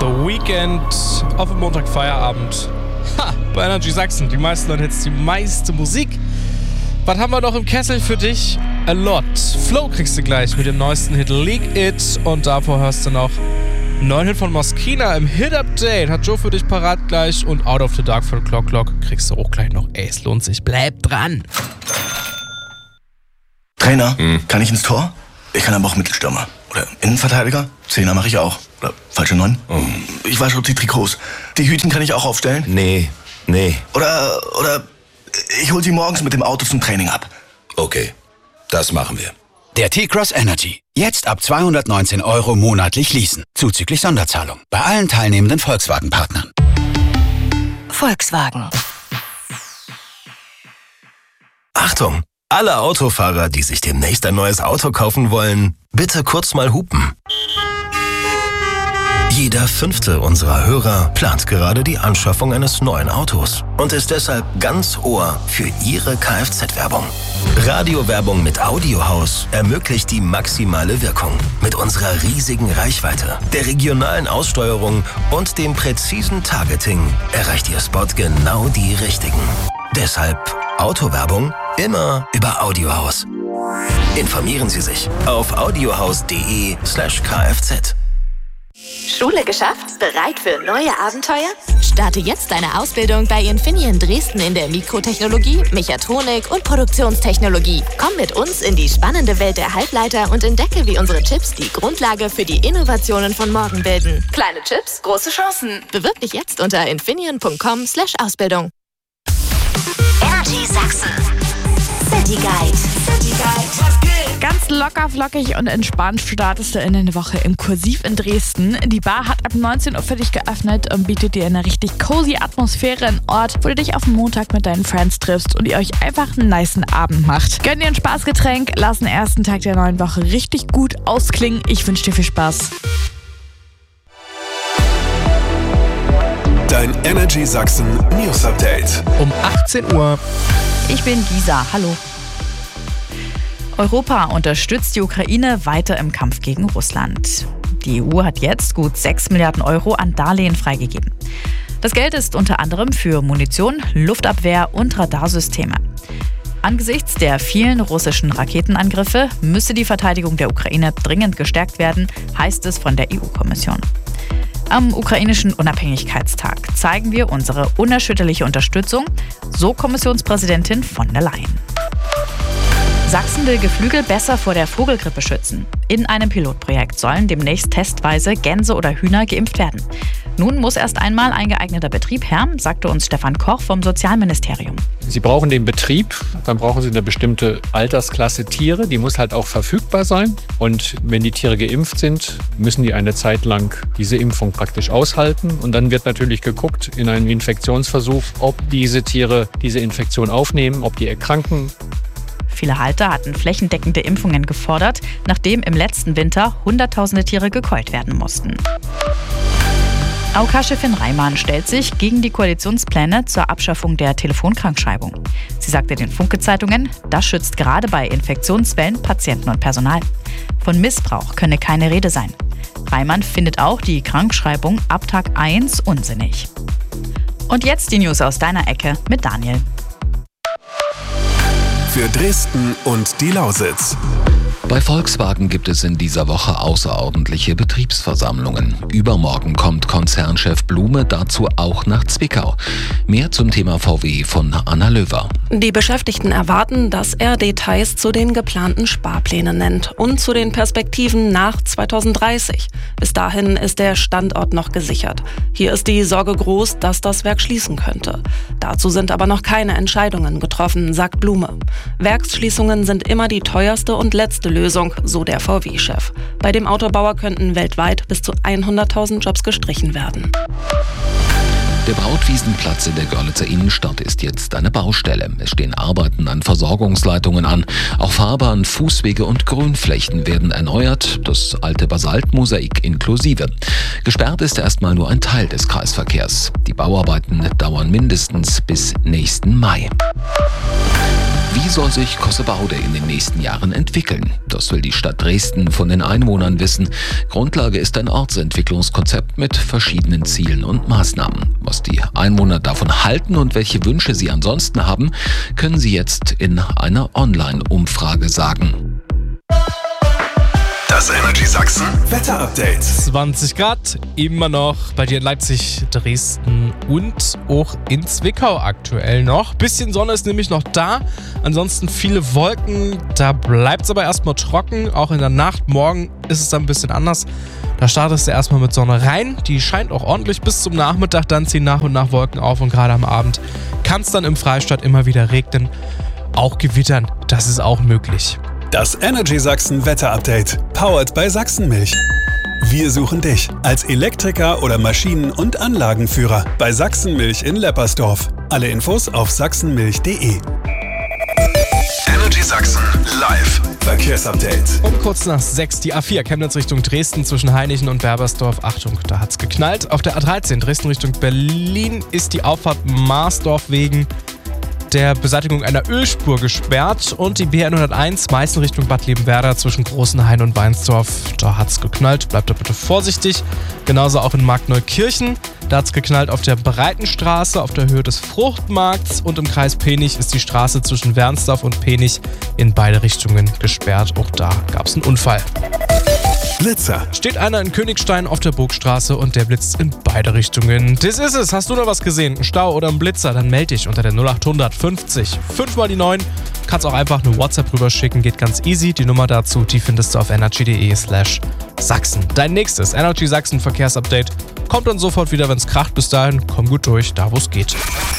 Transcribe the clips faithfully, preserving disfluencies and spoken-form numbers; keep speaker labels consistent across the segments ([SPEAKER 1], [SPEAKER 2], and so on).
[SPEAKER 1] The Weeknd auf dem Montag Feierabend. Ha, bei Energy Sachsen. Die meisten Leute jetzt die meiste Musik. Was haben wir noch im Kessel für dich? A lot. Flow kriegst du gleich mit dem neuesten Hit Leak It. Und davor hörst du noch einen neuen Hit von Moschina im Hit Update. Hat Joe für dich parat gleich. Und Out of the Dark von Clock Clock kriegst du auch gleich noch. Ey, es lohnt sich. Bleib dran.
[SPEAKER 2] Trainer, hm. kann ich ins Tor? Ich kann aber auch Mittelstürmer. Oder Innenverteidiger? Zehner mache ich auch. Oder falsche Neun? Oh. Ich wasche auch die Trikots. Die Hütchen kann ich auch aufstellen?
[SPEAKER 3] Nee, nee.
[SPEAKER 2] Oder, oder ich hol sie morgens mit dem Auto zum Training ab.
[SPEAKER 3] Okay, das machen wir.
[SPEAKER 4] Der T-Cross Energy. Jetzt ab zweihundertneunzehn Euro monatlich leasen. Zuzüglich Sonderzahlung. Bei allen teilnehmenden Volkswagen-Partnern.
[SPEAKER 5] Volkswagen.
[SPEAKER 3] Achtung! Alle Autofahrer, die sich demnächst ein neues Auto kaufen wollen, bitte kurz mal hupen. Jeder fünfte unserer Hörer plant gerade die Anschaffung eines neuen Autos und ist deshalb ganz Ohr für Ihre Kfz-Werbung. Radiowerbung mit Audiohaus ermöglicht die maximale Wirkung. Mit unserer riesigen Reichweite, der regionalen Aussteuerung und dem präzisen Targeting erreicht Ihr Spot genau die Richtigen. Deshalb Autowerbung immer über Audiohaus. Informieren Sie sich auf audiohaus.de slash kfz.
[SPEAKER 5] Schule geschafft? Bereit für neue Abenteuer? Starte jetzt deine Ausbildung bei Infineon Dresden in der Mikrotechnologie, Mechatronik und Produktionstechnologie. Komm mit uns in die spannende Welt der Halbleiter und entdecke, wie unsere Chips die Grundlage für die Innovationen von morgen bilden. Kleine Chips, große Chancen. Bewirb dich jetzt unter infineon punkt com slash Ausbildung. Energy Sachsen. City Guide. City Guide. Was geht?
[SPEAKER 6] Ganz locker, flockig und entspannt startest du in eine Woche im Kursiv in Dresden. Die Bar hat ab neunzehn Uhr für dich geöffnet und bietet dir eine richtig cozy Atmosphäre, einen Ort, wo du dich auf den Montag mit deinen Friends triffst und ihr euch einfach einen nicen Abend macht. Gönn dir ein Spaßgetränk, lass den ersten Tag der neuen Woche richtig gut ausklingen. Ich wünsche dir viel Spaß.
[SPEAKER 7] Dein Energy Sachsen News Update.
[SPEAKER 1] Um achtzehn Uhr.
[SPEAKER 6] Ich bin Gisa, hallo. Europa unterstützt die Ukraine weiter im Kampf gegen Russland. Die E U hat jetzt gut sechs Milliarden Euro an Darlehen freigegeben. Das Geld ist unter anderem für Munition, Luftabwehr und Radarsysteme. Angesichts der vielen russischen Raketenangriffe müsse die Verteidigung der Ukraine dringend gestärkt werden, heißt es von der E U-Kommission. Am ukrainischen Unabhängigkeitstag zeigen wir unsere unerschütterliche Unterstützung, so Kommissionspräsidentin von der Leyen. Sachsen will Geflügel besser vor der Vogelgrippe schützen. In einem Pilotprojekt sollen demnächst testweise Gänse oder Hühner geimpft werden. Nun muss erst einmal ein geeigneter Betrieb her, sagte uns Stefan Koch vom Sozialministerium.
[SPEAKER 8] Sie brauchen den Betrieb, dann brauchen Sie eine bestimmte Altersklasse Tiere, die muss halt auch verfügbar sein. Und wenn die Tiere geimpft sind, müssen die eine Zeit lang diese Impfung praktisch aushalten. Und dann wird natürlich geguckt in einem Infektionsversuch, ob diese Tiere diese Infektion aufnehmen, ob die erkranken.
[SPEAKER 6] Viele Halter hatten flächendeckende Impfungen gefordert, nachdem im letzten Winter Hunderttausende Tiere gekeult werden mussten. A O K-Chefin Reimann stellt sich gegen die Koalitionspläne zur Abschaffung der Telefonkrankschreibung. Sie sagte den Funke-Zeitungen, das schützt gerade bei Infektionswellen Patienten und Personal. Von Missbrauch könne keine Rede sein. Reimann findet auch die Krankschreibung ab Tag eins unsinnig. Und jetzt die News aus deiner Ecke mit Daniel.
[SPEAKER 7] Für Dresden und die Lausitz.
[SPEAKER 9] Bei Volkswagen gibt es in dieser Woche außerordentliche Betriebsversammlungen. Übermorgen kommt Konzernchef Blume dazu auch nach Zwickau. Mehr zum Thema V W von Anna Löwer.
[SPEAKER 10] Die Beschäftigten erwarten, dass er Details zu den geplanten Sparplänen nennt und zu den Perspektiven nach zweitausenddreißig. Bis dahin ist der Standort noch gesichert. Hier ist die Sorge groß, dass das Werk schließen könnte. Dazu sind aber noch keine Entscheidungen getroffen, sagt Blume. Werksschließungen sind immer die teuerste und letzte Lösung, so der V W-Chef. Bei dem Autobauer könnten weltweit bis zu hunderttausend Jobs gestrichen werden.
[SPEAKER 9] Der Brautwiesenplatz in der Görlitzer Innenstadt ist jetzt eine Baustelle. Es stehen Arbeiten an Versorgungsleitungen an. Auch Fahrbahn, Fußwege und Grünflächen werden erneuert, das alte Basaltmosaik inklusive. Gesperrt ist erstmal nur ein Teil des Kreisverkehrs. Die Bauarbeiten dauern mindestens bis nächsten Mai. Wie soll sich Cossebaude in den nächsten Jahren entwickeln? Das will die Stadt Dresden von den Einwohnern wissen. Grundlage ist ein Ortsentwicklungskonzept mit verschiedenen Zielen und Maßnahmen. Was die Einwohner davon halten und welche Wünsche sie ansonsten haben, können sie jetzt in einer Online-Umfrage sagen.
[SPEAKER 7] Das Energy Sachsen Wetter-Update.
[SPEAKER 1] zwanzig Grad, immer noch bei dir in Leipzig, Dresden und auch in Zwickau aktuell noch. Bisschen Sonne ist nämlich noch da, ansonsten viele Wolken, da bleibt es aber erstmal trocken. Auch in der Nacht, morgen ist es dann ein bisschen anders. Da startest du erstmal mit Sonne rein, die scheint auch ordentlich bis zum Nachmittag, dann ziehen nach und nach Wolken auf und gerade am Abend kann es dann im Freistaat immer wieder regnen. Auch gewittern, das ist auch möglich.
[SPEAKER 7] Das Energy Sachsen Wetter-Update. Powered bei Sachsenmilch. Wir suchen dich als Elektriker oder Maschinen- und Anlagenführer bei Sachsenmilch in Leppersdorf. Alle Infos auf sachsenmilch punkt de. Energy Sachsen live. Verkehrsupdate.
[SPEAKER 1] Um kurz nach sechs die A vier Chemnitz Richtung Dresden zwischen Heinichen und Berbersdorf. Achtung, da hat's geknallt. Auf der A dreizehn Dresden Richtung Berlin ist die Auffahrt Marsdorf wegen der Beseitigung einer Ölspur gesperrt und die B hunderteins Meißen Richtung Bad Liebenwerda zwischen Großenhain und Weinsdorf. Da hat's geknallt, bleibt da bitte vorsichtig. Genauso auch in Markneukirchen, da hat's geknallt auf der Breitenstraße auf der Höhe des Fruchtmarkts und im Kreis Penich ist die Straße zwischen Wernsdorf und Penich in beide Richtungen gesperrt. Auch da gab's einen Unfall.
[SPEAKER 7] Blitzer.
[SPEAKER 1] Steht einer in Königstein auf der Burgstraße und der blitzt in beide Richtungen. Das ist es. Hast du noch was gesehen? Ein Stau oder ein Blitzer? Dann melde dich unter der null achthundert fünfzig fünf mal die neun. Kannst auch einfach eine WhatsApp rüberschicken. Geht ganz easy. Die Nummer dazu, die findest du auf energy punkt de slash Sachsen. Dein nächstes Energy Sachsen Verkehrsupdate kommt dann sofort wieder, wenn es kracht. Bis dahin, komm gut durch, da wo es geht.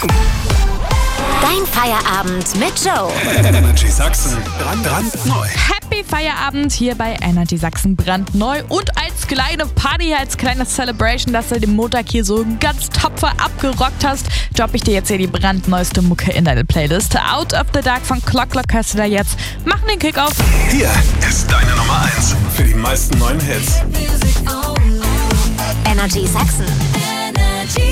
[SPEAKER 5] Dein Feierabend mit Joe.
[SPEAKER 7] Energy Sachsen brandneu.
[SPEAKER 6] Happy Feierabend hier bei Energy Sachsen brandneu und als kleine Party, als kleine Celebration, dass du den Montag hier so ganz tapfer abgerockt hast, droppe ich dir jetzt hier die brandneueste Mucke in deine Playlist. Out of the Dark von Clock Clock hörst du da jetzt. Machen den Kick auf.
[SPEAKER 7] Hier ist deine Nummer eins für die meisten neuen Hits.
[SPEAKER 5] Energy Sachsen.